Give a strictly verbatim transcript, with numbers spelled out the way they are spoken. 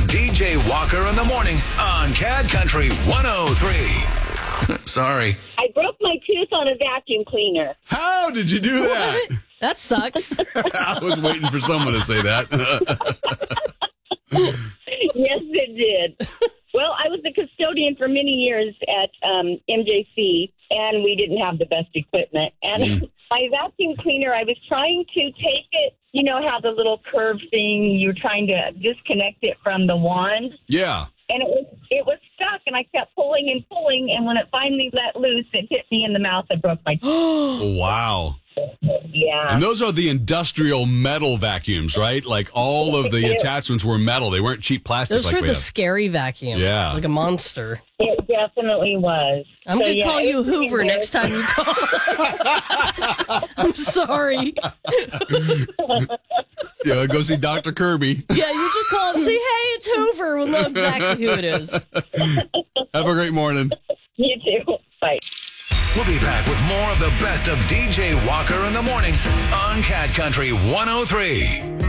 D J Walker in the morning on Cat Country one oh three. Sorry. I broke my tooth on a vacuum cleaner. How did you do that? That sucks. I was waiting for someone to say that. Yes, it did. Well, I was the custodian for many years at um, M J C, and we didn't have the best equipment. And mm. my vacuum cleaner, I was trying to take it, you know how the little curve thing, you're trying to disconnect it from the wand? Yeah. And it was it was stuck, and I kept pulling and pulling, and when it finally let loose, it hit me in the mouth and broke my tooth. Wow. Yeah. And those are the industrial metal vacuums, right? Like all of the attachments were metal. They weren't cheap plastic Those like were we the have. scary vacuums. Yeah. Like a monster. It definitely was. I'm so, going to yeah, call you Hoover next time you call. I'm sorry. Yeah, go see Doctor Kirby. Yeah, you just call and say, hey, it's Hoover. We'll know exactly who it is. Have a great morning. You too. Bye. We'll be back with more of the best of D J Walker in the morning on Cat Country one oh three.